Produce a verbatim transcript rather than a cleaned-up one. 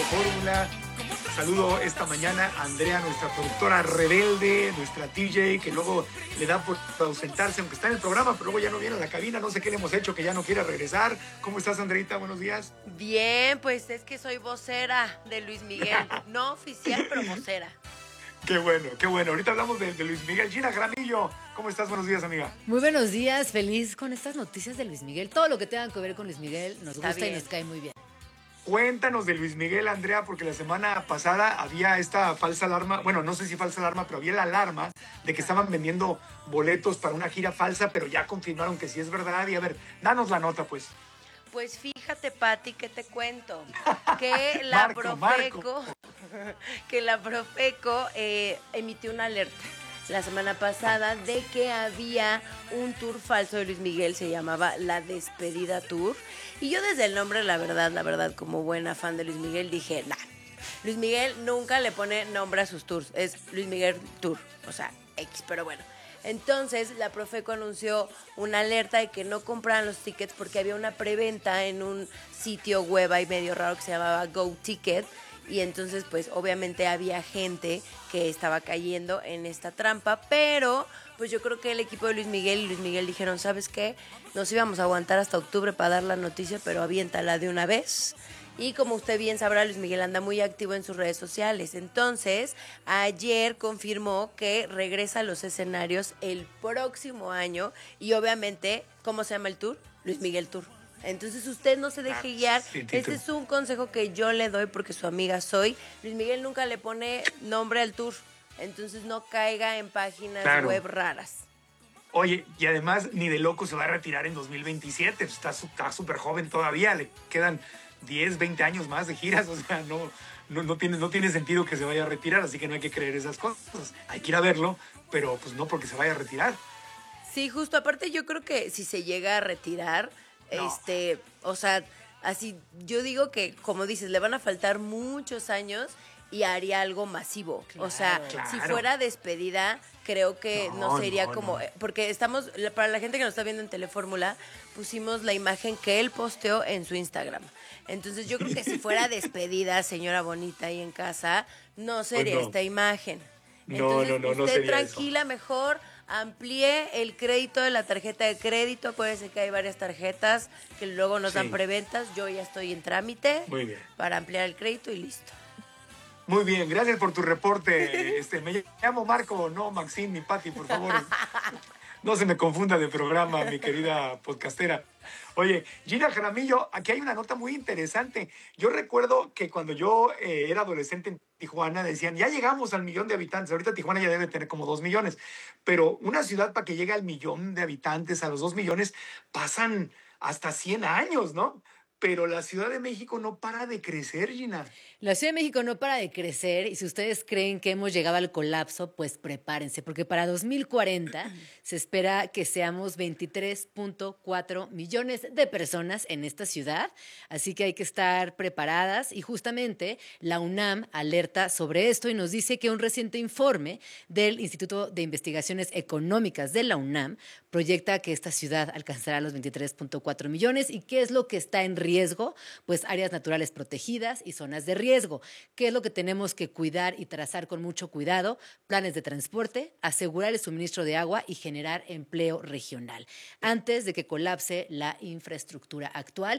fórmula. Saludo esta mañana a Andrea, nuestra productora rebelde, nuestra T J, que luego le da por ausentarse, aunque está en el programa, pero luego ya no viene a la cabina. No sé qué le hemos hecho, que ya no quiere regresar. ¿Cómo estás, Andreita? Buenos días. Bien, pues es que soy vocera de Luis Miguel. No oficial, pero vocera. Qué bueno, qué bueno. Ahorita hablamos de, de Luis Miguel. Gina Jaramillo, ¿cómo estás? Buenos días, amiga. Muy buenos días, feliz con estas noticias de Luis Miguel. Todo lo que tenga que ver con Luis Miguel nos Está gusta bien. y nos cae muy bien. Cuéntanos de Luis Miguel, Andrea, porque la semana pasada había esta falsa alarma, bueno, no sé si falsa alarma, pero había la alarma de que estaban vendiendo boletos para una gira falsa, pero ya confirmaron que sí es verdad. Y a ver, danos la nota, pues. Pues fíjate, Pati, que te cuento que la Marco, Profeco, que la Profeco eh, emitió una alerta la semana pasada de que había un tour falso de Luis Miguel, se llamaba La Despedida Tour. Y yo desde el nombre, la verdad, la verdad, como buena fan de Luis Miguel, dije, nah, Luis Miguel nunca le pone nombre a sus tours, es Luis Miguel Tour, o sea, X, pero bueno. Entonces, la Profeco anunció una alerta de que no compraran los tickets porque había una preventa en un sitio web ahí medio raro que se llamaba Go Ticket. Y entonces, pues, obviamente había gente que estaba cayendo en esta trampa, pero pues yo creo que el equipo de Luis Miguel y Luis Miguel dijeron, ¿sabes qué? Nos íbamos a aguantar hasta octubre para dar la noticia, pero aviéntala de una vez. Y como usted bien sabrá, Luis Miguel anda muy activo en sus redes sociales. Entonces, ayer confirmó que regresa a los escenarios el próximo año. Y obviamente, ¿cómo se llama el tour? Luis Miguel Tour. Entonces usted no se deje guiar. sí, Este es un consejo que yo le doy porque su amiga soy. Luis Miguel nunca le pone nombre al tour. Entonces no caiga en páginas Claro. web raras. Oye, y además ni de loco se va a retirar en dos mil veintisiete, pues está su- está súper joven todavía, le quedan diez, veinte años más de giras, o sea, no, no, no, tiene, no tiene sentido que se vaya a retirar, así que no hay que creer esas cosas. Hay que ir a verlo, pero pues no porque se vaya a retirar. Sí, justo. Aparte yo creo que si se llega a retirar, No. este, o sea, así, yo digo que, como dices, le van a faltar muchos años y haría algo masivo. O sea, Claro. si fuera despedida, creo que no, No, sería no, como... no. Porque estamos, para la gente que nos está viendo en Telefórmula, pusimos la imagen que él posteó en su Instagram. Entonces yo creo que si fuera despedida, señora bonita ahí en casa, no sería Pues no. esta imagen. No, Entonces, no, no, no usted sería tranquila, mejor amplíe el crédito de la tarjeta de crédito. Acuérdense que hay varias tarjetas que luego nos Sí. dan preventas. Yo ya estoy en trámite Muy bien. para ampliar el crédito y listo. Muy bien, gracias por tu reporte. Este, me llamo Marco, no Maxine ni Pati, por favor. No se me confunda de programa, mi querida podcastera. Oye, Gina Jaramillo, aquí hay una nota muy interesante. Yo recuerdo que cuando yo eh, era adolescente en Tijuana decían, ya llegamos al millón de habitantes. Ahorita Tijuana ya debe tener como dos millones. Pero una ciudad para que llegue al millón de habitantes, a los dos millones, pasan hasta cien años, ¿no? Pero la Ciudad de México no para de crecer, Gina. La Ciudad de México no para de crecer y si ustedes creen que hemos llegado al colapso, pues prepárense, porque para dos mil cuarenta se espera que seamos veintitrés punto cuatro millones de personas en esta ciudad, así que hay que estar preparadas y justamente la UNAM alerta sobre esto y nos dice que un reciente informe del Instituto de Investigaciones Económicas de la UNAM proyecta que esta ciudad alcanzará los veintitrés punto cuatro millones y qué es lo que está en riesgo, pues áreas naturales protegidas y zonas de riesgo. ¿Qué es lo que tenemos que cuidar y trazar con mucho cuidado? Planes de transporte, asegurar el suministro de agua y generar empleo regional antes de que colapse la infraestructura actual.